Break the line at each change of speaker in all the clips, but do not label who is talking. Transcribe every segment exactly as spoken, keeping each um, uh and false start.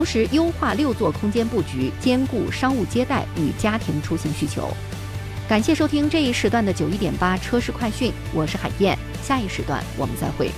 同时优化六座空间布局，兼顾商务接待与家庭出行需求。感谢收听这一时段的九一点八车市快讯，我是海燕，下一时段我们再会。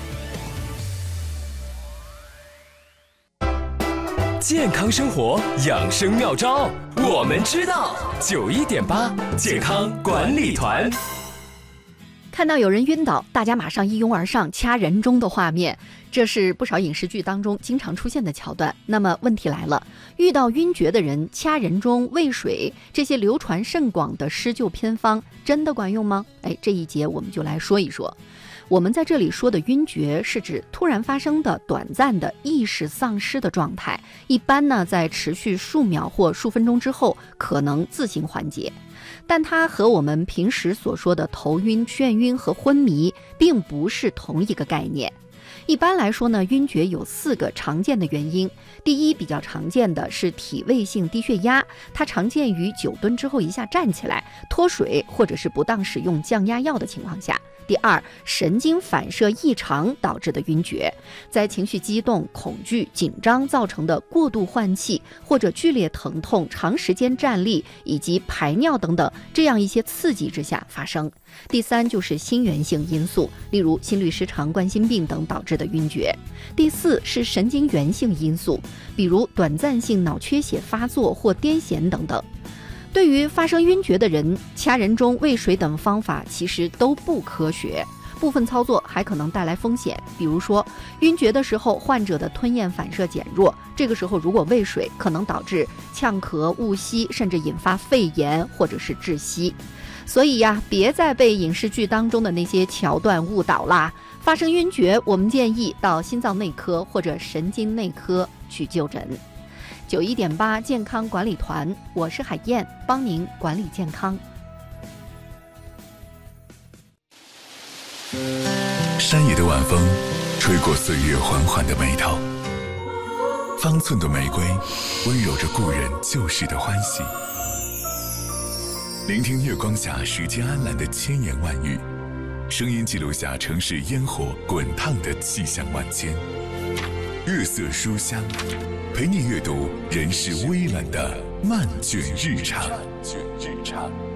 健康生活养生妙招，我们知道。九一点八健康管理团。
看到有人晕倒，大家马上一拥而上掐人中的画面，这是不少影视剧当中经常出现的桥段。那么问题来了，遇到晕厥的人掐人中、喂水，这些流传甚广的施救偏方真的管用吗？哎，这一节我们就来说一说。我们在这里说的晕厥是指突然发生的短暂的意识丧失的状态，一般呢在持续数秒或数分钟之后可能自行缓解。但它和我们平时所说的头晕、眩晕和昏迷并不是同一个概念。一般来说呢，晕厥有四个常见的原因。第一，比较常见的是体位性低血压，它常见于久蹲之后一下站起来、脱水或者是不当使用降压药的情况下。第二，神经反射异常导致的晕厥，在情绪激动、恐惧、紧张造成的过度换气或者剧烈疼痛、长时间站立以及排尿等等这样一些刺激之下发生。第三，就是心源性因素，例如心律失常、冠心病等导致的晕厥。第四是神经源性因素，比如短暂性脑缺血发作或癫痫等等。对于发生晕厥的人，掐人中、喂水等方法其实都不科学，部分操作还可能带来风险。比如说，晕厥的时候，患者的吞咽反射减弱，这个时候如果喂水，可能导致呛咳、误吸，甚至引发肺炎或者是窒息。所以呀，别再被影视剧当中的那些桥段误导啦。发生晕厥，我们建议到心脏内科或者神经内科去就诊。九一点八健康管理团，我是海燕，帮您管理健康。
山野的晚风吹过岁月缓缓的眉头，方寸的玫瑰温柔着故人旧时的欢喜。聆听月光下时间安澜的千言万语，声音记录下城市烟火滚烫的气象万千。日色书香，陪你阅读人世微澜的漫卷日常。